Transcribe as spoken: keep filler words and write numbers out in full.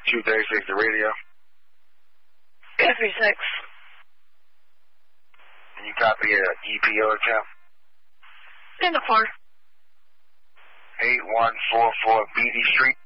two thirty-six, the radio. Copy six. Can you copy a E P O account? In the four. eight one four four Beatty Street.